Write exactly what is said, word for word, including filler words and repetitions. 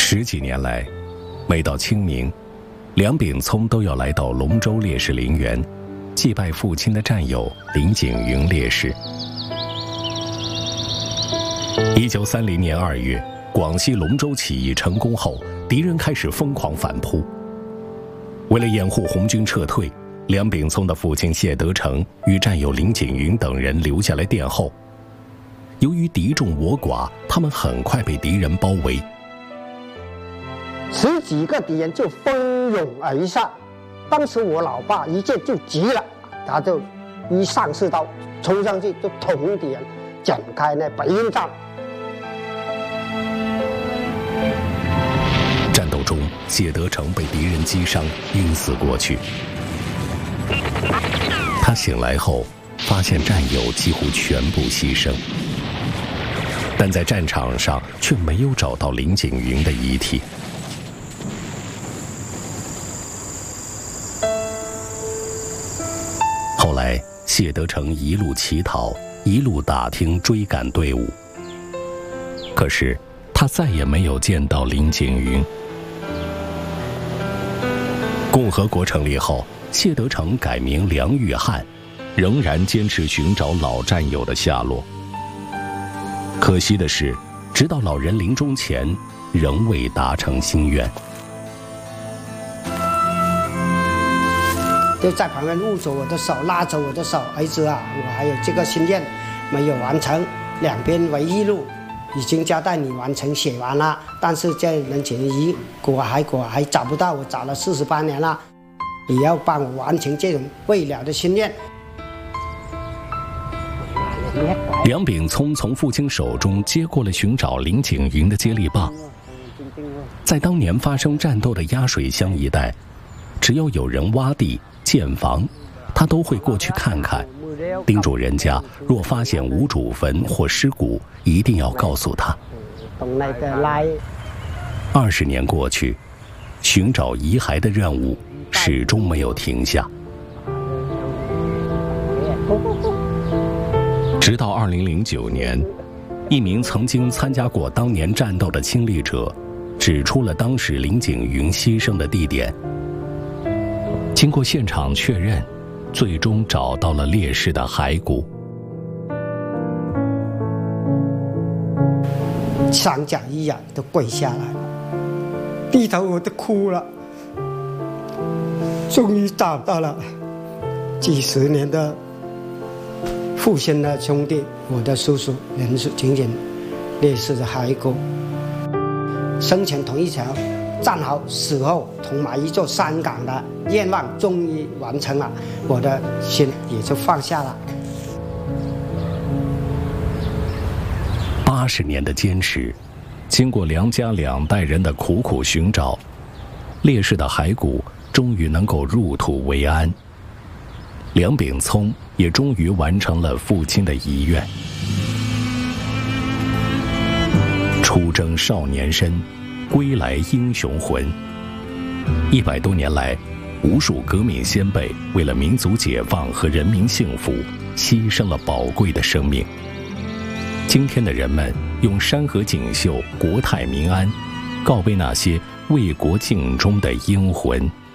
十几年来，每到清明，梁秉聪都要来到龙州烈士陵园，祭拜父亲的战友林景云烈士。一九三零年二月，广西龙州起义成功后，敌人开始疯狂反扑。为了掩护红军撤退，梁秉聪的父亲谢德成与战友林景云等人留下来殿后。由于敌众我寡，他们很快被敌人包围。 十几个敌人就蜂拥而上，当时我老爸一见就急了，他就一上刺刀冲上去就捅敌人，展开那白鹰战。 战斗中，谢德成被敌人击伤，晕死过去。他醒来后，发现战友几乎全部牺牲，但在战场上却没有找到林景云的遗体。后来，谢德成一路乞讨，一路打听追赶队伍，可是他再也没有见到林景云。共和国成立后，谢德成改名梁玉汉，仍然坚持寻找老战友的下落。可惜的是，直到老人临终前，仍未达成心愿。 就在旁边握着我的手，拉着我的手，儿子啊，我还有这个心愿没有完成，两边为一路已经交代你完成写完了，但是在人前一果还果还找不到，我找了四十八年了，你要帮我完成这种未了的心愿。 梁秉聪从父亲手中接过了寻找林景云的接力棒。在当年发生战斗的鸭水乡一带，只要有人挖地建房，他都会过去看看，叮嘱人家若发现无主坟或尸骨，一定要告诉他。二十年过去，寻找遗骸的任务始终没有停下。直到二零零九年，一名曾经参加过当年战斗的亲历者指出了当时林景云牺牲的地点。经过现场确认，最终找到了烈士的骸骨。 三甲一仰都跪下来了，低头我都哭了。终于找到了几十年的父亲的兄弟，我的叔叔任景云烈士的骸骨。生前同一条战壕，死后同埋一座山岗的愿望终于完成了，我的心也就放下了。 八十年的坚持，经过梁家两代人的苦苦寻找，烈士的骸骨终于能够入土为安。梁秉聪也终于完成了父亲的遗愿。出征少年身，归来英雄魂。一百多年来，无数革命先辈为了民族解放和人民幸福，牺牲了宝贵的生命。今天的人们用山河锦绣、国泰民安，告别那些为国尽忠的英魂。